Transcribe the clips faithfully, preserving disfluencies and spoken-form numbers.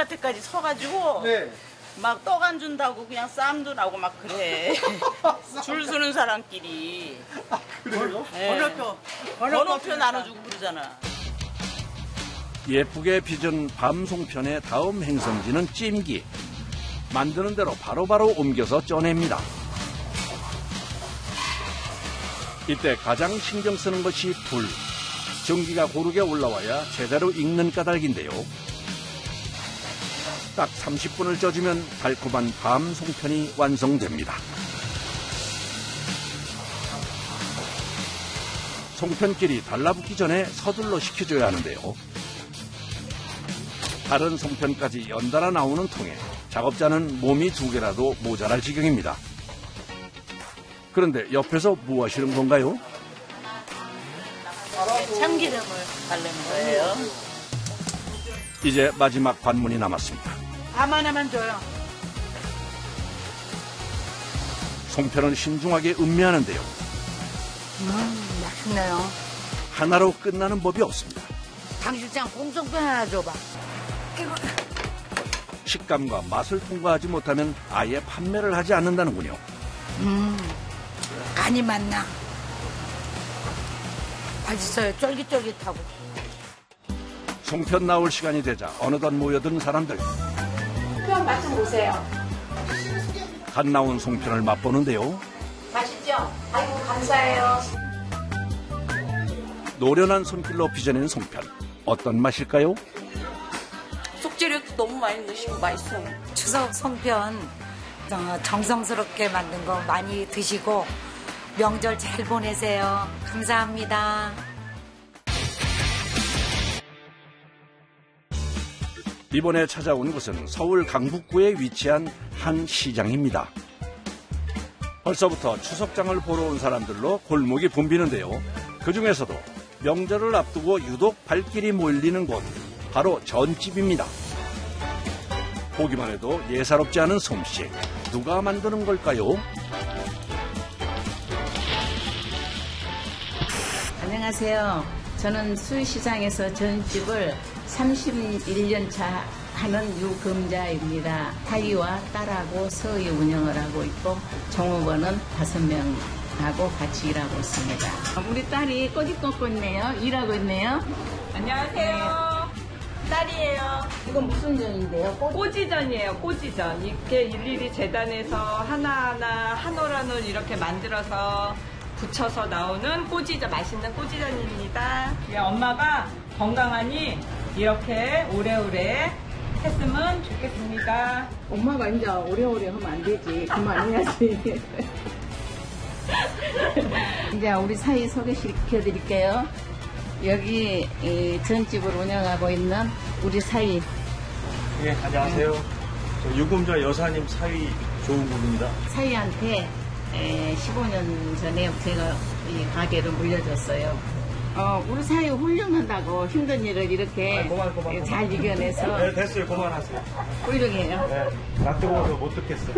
바깥에까지 서가지고 네. 막 떡 안 준다고 그냥 쌈도 나고 막 그래. 줄 서는 사람끼리. 아, 그래요? 네. 번호표. 번호표 나눠주고 그러잖아. 예쁘게 빚은 밤송편의 다음 행선지는 찜기. 만드는 대로 바로바로 옮겨서 쪄냅니다. 이때 가장 신경 쓰는 것이 불. 전기가 고르게 올라와야 제대로 익는 까닭인데요. 딱 삼십 분을 쪄주면 달콤한 밤송편이 완성됩니다. 송편끼리 달라붙기 전에 서둘러 식혀줘야 하는데요. 다른 송편까지 연달아 나오는 통에 작업자는 몸이 두 개라도 모자랄 지경입니다. 그런데 옆에서 뭐 하시는 건가요? 참기름을 바르는 거예요. 이제 마지막 관문이 남았습니다. 밤 하나만 줘요. 송편은 신중하게 음미하는데요. 음, 맛있네요. 하나로 끝나는 법이 없습니다. 당실장 공송편 하나 줘봐. 식감과 맛을 통과하지 못하면 아예 판매를 하지 않는다는군요. 음, 간이 맞나? 맛있어요. 쫄깃쫄깃하고. 송편 나올 시간이 되자 어느덧 모여든 사람들. 송편 맛 좀 보세요. 갓 나온 송편을 맛보는데요. 맛있죠? 아이고 감사해요. 노련한 손길로 빚어낸 송편. 어떤 맛일까요? 속재료 너무 많이 넣으시고 맛있어요. 추석 송편 정성스럽게 만든 거 많이 드시고 명절 잘 보내세요. 감사합니다. 이번에 찾아온 곳은 서울 강북구에 위치한 한 시장입니다. 벌써부터 추석장을 보러 온 사람들로 골목이 붐비는데요. 그중에서도 명절을 앞두고 유독 발길이 몰리는 곳, 바로 전집입니다. 보기만 해도 예사롭지 않은 솜씨. 누가 만드는 걸까요? 안녕하세요. 저는 수시장에서 전집을 삼십일 년 차 하는 유금자입니다. 타이와 딸하고 서희 운영을 하고 있고 종업원은 다섯 명하고 같이 일하고 있습니다. 우리 딸이 꼬집 꺾고 있네요. 일하고 있네요. 안녕하세요. 딸이에요. 이건 무슨 전인데요? 꼬지전이에요. 꼬지전. 이렇게 일일이 재단해서 하나하나 한 올 한 올 이렇게 만들어서 붙여서 나오는 꼬지전, 맛있는 꼬지전입니다. 엄마가 건강하니 이렇게 오래오래 했으면 좋겠습니다. 엄마가 이제 오래오래 하면 안 되지. 그만해야지. 이제 우리 사이 소개시켜 드릴게요. 여기 이 전집을 운영하고 있는 우리 사이. 네, 안녕하세요. 저 유금자 여사님 사위 조은국입니다. 사이한테 십오 년 전에 제가 이 가게를 물려줬어요. 어, 우리 사이 훌륭하다고 힘든 일을 이렇게 아, 그만, 그만, 그만. 잘 이겨내서 네, 됐어요. 그만하세요. 훌륭해요. 네, 나 뜨거워서 못 듣겠어.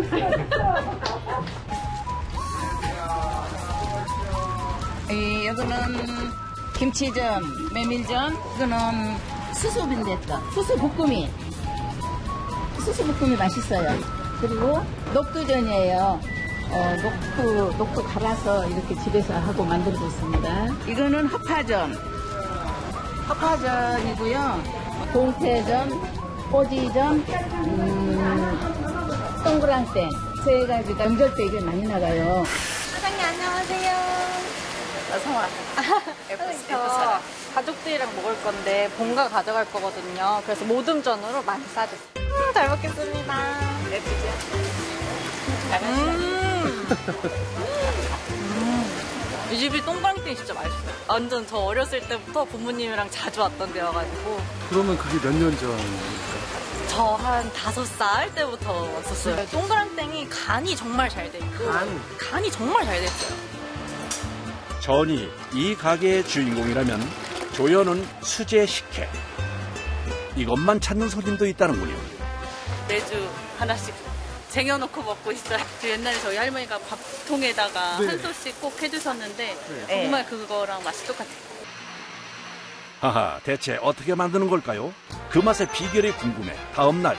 이, 여기는 김치전, 메밀전, 이거는 수수빈대떡, 수수볶음이. 수수볶음이 맛있어요. 그리고 녹두전이에요. 어, 녹두, 녹두 갈아서 이렇게 집에서 하고 만들고 있습니다. 이거는 허파전. 허파전이고요. 동태전, 꼬지전, 음, 동그랑땡. 세 가지가 명절 때 이게 많이 나가요. 사장님 안녕하세요. 나 성아. 사장님 저 가족들이랑 먹을 건데 본가 가져갈 거거든요. 그래서 모듬전으로 많이 싸주세요. 음, 잘 먹겠습니다. 예쁘지? 음. 음. 이 집이 동그랑땡이 진짜 맛있어요. 완전 저 어렸을 때부터 부모님이랑 자주 왔던 데여가지고. 그러면 그게 몇 년 전입니까? 저 한 다섯 살 때부터 왔었어요. 동그랑땡이 간이 정말 잘 돼 있고 간? 간이 정말 잘 돼 있어요. 전이 이 가게의 주인공이라면 조연은 수제 식혜. 이것만 찾는 손님도 있다는군요. 매주 하나씩 쟁여놓고 먹고 있어요. 옛날에 저희 할머니가 밥통에다가 네. 한 소씩 꼭 해주셨는데 네. 정말 그거랑 맛이 똑같아요. 하하, 대체 어떻게 만드는 걸까요? 그 맛의 비결이 궁금해 다음 날